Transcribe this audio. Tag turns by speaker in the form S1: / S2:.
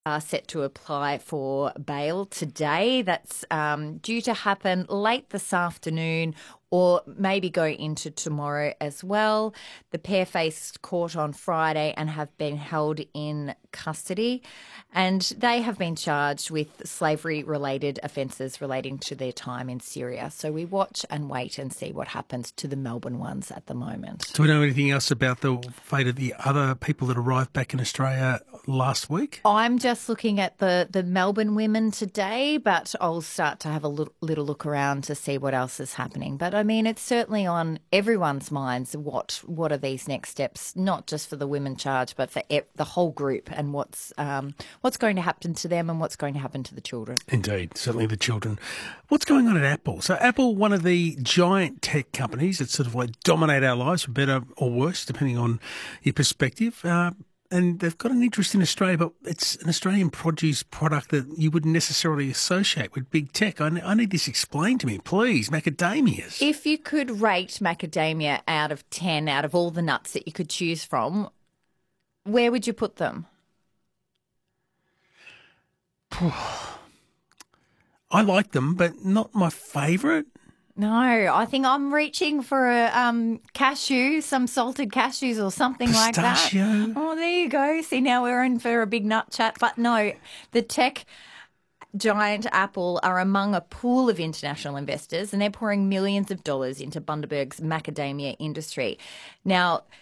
S1: are set to apply for bail today. That's due to happen late this afternoon or maybe go into tomorrow as well. The pair faced court on Friday and have been held in custody, and they have been charged with slavery-related offences relating to their time in Syria. So we watch and wait and see what happens to the Melbourne ones at the moment.
S2: Do we know anything else about the fate of the other people that arrived back in Australia last week?
S1: I'm just looking at the Melbourne women today, but I'll start to have a little look around to see what else is happening. But I mean, it's certainly on everyone's minds. What are these next steps? Not just for the women charged, but for the whole group, and what's going to happen to them and what's going to happen to the children.
S2: Indeed, certainly the children. What's going on at Apple? So Apple, one of the giant tech companies that sort of like dominate our lives, for better or worse, depending on your perspective. And they've got an interest in Australia, but it's an Australian produce product that you wouldn't necessarily associate with big tech. I need this explained to me, please. Macadamias.
S1: If you could rate macadamia out of 10, out of all the nuts that you could choose from, where would you put them?
S2: I like them, but not my favourite.
S1: No, I think I'm reaching for a cashew, some salted cashews or something like that.
S2: Pistachio.
S1: Oh, there you go. See, now we're in for a big nut chat. But no, the tech giant Apple are among a pool of international investors, and they're pouring millions of dollars into Bundaberg's macadamia industry. Now,